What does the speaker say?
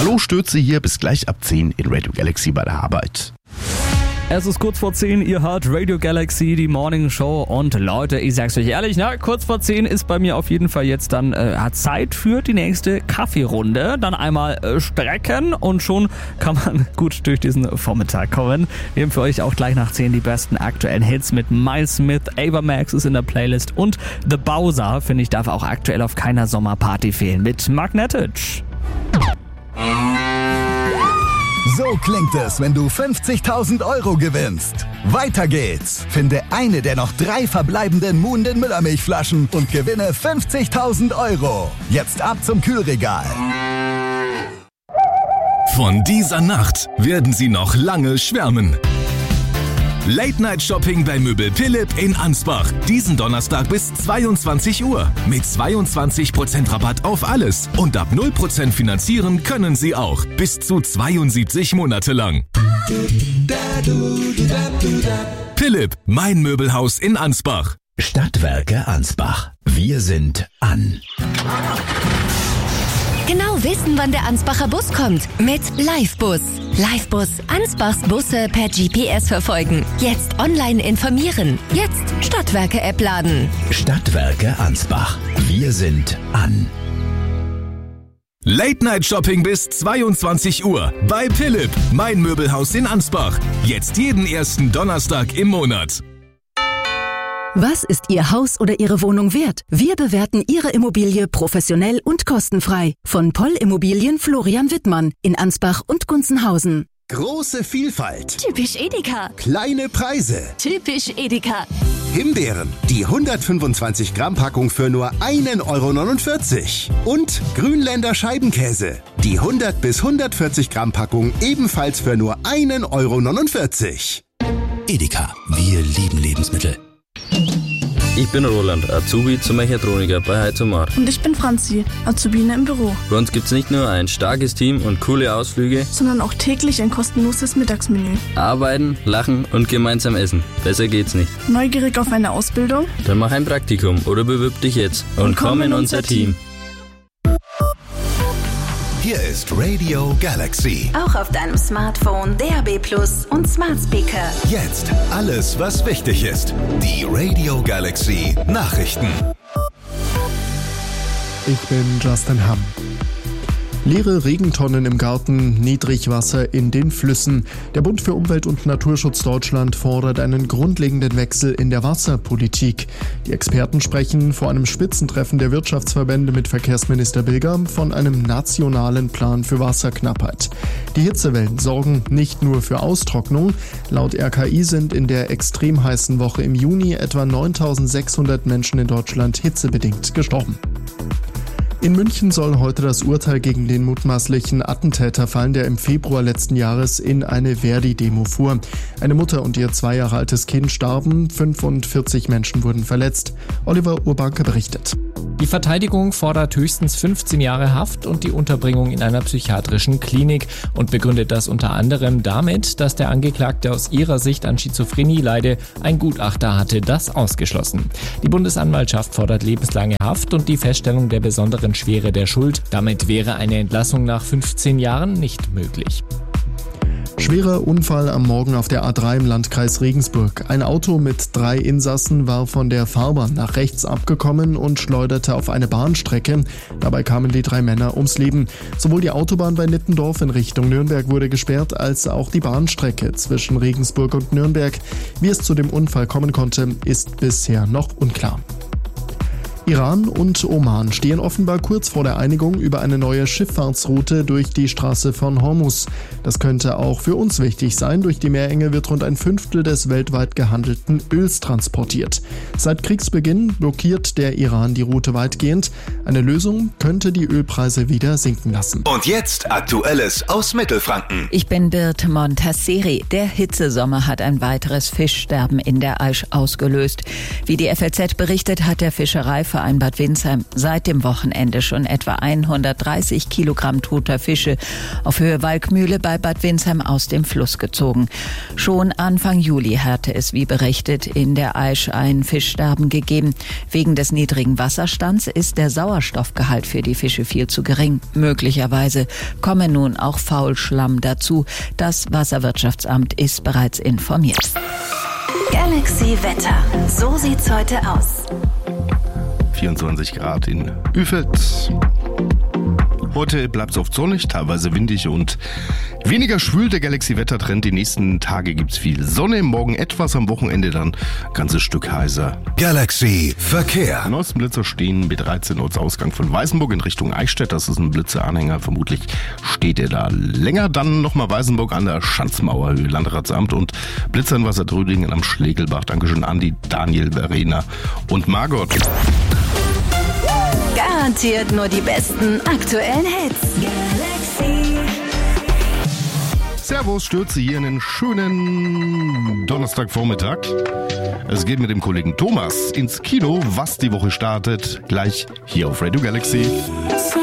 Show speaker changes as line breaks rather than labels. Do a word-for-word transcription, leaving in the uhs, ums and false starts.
Hallo, Stürze hier, bis gleich ab zehn in Radio Galaxy bei der Arbeit.
Es ist kurz vor zehn, ihr hört Radio Galaxy, die Morning Show und Leute, ich sag's euch ehrlich, na, kurz vor zehn ist bei mir auf jeden Fall jetzt dann äh, Zeit für die nächste Kaffeerunde. Dann einmal äh, strecken und schon kann man gut durch diesen Vormittag kommen. Wir haben für euch auch gleich nach zehn die besten aktuellen Hits mit Miles Smith, Ava Max ist in der Playlist und The Bowser, finde ich, darf auch aktuell auf keiner Sommerparty fehlen mit Magnetic.
So klingt es, wenn du fünfzigtausend Euro gewinnst. Weiter geht's. Finde eine der noch drei verbleibenden Muhnden Müllermilchflaschen und gewinne fünfzigtausend Euro. Jetzt ab zum Kühlregal.
Von dieser Nacht werden Sie noch lange schwärmen. Late-Night-Shopping bei Möbel Philipp in Ansbach. Diesen Donnerstag bis zweiundzwanzig Uhr. Mit zweiundzwanzig Prozent Rabatt auf alles. Und ab null Prozent finanzieren können Sie auch. Bis zu zweiundsiebzig Monate lang. Philipp, mein Möbelhaus in Ansbach.
Stadtwerke Ansbach. Wir sind an.
Genau wissen, wann der Ansbacher Bus kommt. Mit Livebus. Livebus. Ansbachs Busse per G P S verfolgen. Jetzt online informieren. Jetzt Stadtwerke-App laden.
Stadtwerke Ansbach. Wir sind an.
Late-Night-Shopping bis zweiundzwanzig Uhr bei Philipp, mein Möbelhaus in Ansbach. Jetzt jeden ersten Donnerstag im Monat.
Was ist Ihr Haus oder Ihre Wohnung wert? Wir bewerten Ihre Immobilie professionell und kostenfrei. Von Poll Immobilien Florian Wittmann in Ansbach und Gunzenhausen.
Große Vielfalt.
Typisch Edeka.
Kleine Preise.
Typisch Edeka.
Himbeeren, die hundertfünfundzwanzig Gramm Packung für nur ein Euro neunundvierzig. Und Grünländer Scheibenkäse, die hundert bis hundertvierzig Gramm Packung ebenfalls für nur ein Euro neunundvierzig.
Edeka. Wir lieben Lebensmittel.
Ich bin Roland, Azubi zum Mechatroniker bei Heizomar.
Und ich bin Franzi, Azubine im Büro.
Bei uns gibt's nicht nur ein starkes Team und coole Ausflüge,
sondern auch täglich ein kostenloses Mittagsmenü.
Arbeiten, lachen und gemeinsam essen. Besser geht's nicht.
Neugierig auf eine Ausbildung?
Dann mach ein Praktikum oder bewirb dich jetzt und, und komm in unser Team.
Hier ist Radio Galaxy.
Auch auf deinem Smartphone, D A B Plus und Smart Speaker.
Jetzt alles, was wichtig ist. Die Radio Galaxy Nachrichten.
Ich bin Justin Hamm. Leere Regentonnen im Garten, Niedrigwasser in den Flüssen. Der Bund für Umwelt und Naturschutz Deutschland fordert einen grundlegenden Wechsel in der Wasserpolitik. Die Experten sprechen vor einem Spitzentreffen der Wirtschaftsverbände mit Verkehrsminister Bilger von einem nationalen Plan für Wasserknappheit. Die Hitzewellen sorgen nicht nur für Austrocknung. Laut R K I sind in der extrem heißen Woche im Juni etwa neuntausendsechshundert Menschen in Deutschland hitzebedingt gestorben. In München soll heute das Urteil gegen den mutmaßlichen Attentäter fallen, der im Februar letzten Jahres in eine Verdi-Demo fuhr. Eine Mutter und ihr zwei Jahre altes Kind starben, fünfundvierzig Menschen wurden verletzt. Oliver Urbanke berichtet.
Die Verteidigung fordert höchstens fünfzehn Jahre Haft und die Unterbringung in einer psychiatrischen Klinik und begründet das unter anderem damit, dass der Angeklagte aus ihrer Sicht an Schizophrenie leide. Ein Gutachter hatte das ausgeschlossen. Die Bundesanwaltschaft fordert lebenslange Haft und die Feststellung der besonderen Schwere der Schuld. Damit wäre eine Entlassung nach fünfzehn Jahren nicht möglich.
Schwerer Unfall am Morgen auf der A drei im Landkreis Regensburg. Ein Auto mit drei Insassen war von der Fahrbahn nach rechts abgekommen und schleuderte auf eine Bahnstrecke. Dabei kamen die drei Männer ums Leben. Sowohl die Autobahn bei Nittendorf in Richtung Nürnberg wurde gesperrt, als auch die Bahnstrecke zwischen Regensburg und Nürnberg. Wie es zu dem Unfall kommen konnte, ist bisher noch unklar. Iran und Oman stehen offenbar kurz vor der Einigung über eine neue Schifffahrtsroute durch die Straße von Hormuz. Das könnte auch für uns wichtig sein. Durch die Meerenge wird rund ein Fünftel des weltweit gehandelten Öls transportiert. Seit Kriegsbeginn blockiert der Iran die Route weitgehend. Eine Lösung könnte die Ölpreise wieder sinken lassen.
Und jetzt Aktuelles aus Mittelfranken.
Ich bin Birte Montasseri. Der Hitzesommer hat ein weiteres Fischsterben in der Aisch ausgelöst. Wie die F A Z berichtet, hat der Fischereiverein Naturverein Bad Windsheim seit dem Wochenende schon etwa hundertdreißig Kilogramm toter Fische auf Höhe Walkmühle bei Bad Windsheim aus dem Fluss gezogen. Schon Anfang Juli hatte es, wie berichtet, in der Aisch ein Fischsterben gegeben. Wegen des niedrigen Wasserstands ist der Sauerstoffgehalt für die Fische viel zu gering. Möglicherweise komme nun auch Faulschlamm dazu. Das Wasserwirtschaftsamt ist bereits informiert.
Galaxy Wetter. So sieht's heute aus.
vierundzwanzig Grad in Üfeld. Heute bleibt es oft sonnig, teilweise windig und weniger schwül. Der Galaxy-Wettertrend. Die nächsten Tage gibt's viel Sonne, morgen etwas, am Wochenende dann ein ganzes Stück heißer.
Galaxy Verkehr.
Neuesten Blitzer stehen mit dreizehn Uhr Ausgang von Weißenburg in Richtung Eichstätt. Das ist ein Blitzeranhänger. Vermutlich steht er da länger. Dann nochmal Weißenburg an der Schanzmauerhöhe, Landratsamt und Blitzer in Wassertrödingen am Schlegelbach. Dankeschön, Andi, Daniel, Verena und Margot.
Garantiert nur die besten aktuellen Hits. Galaxy.
Servus, Stürze hier in den schönen Donnerstagvormittag. Es geht mit dem Kollegen Thomas ins Kino, was die Woche startet, gleich hier auf Radio Galaxy.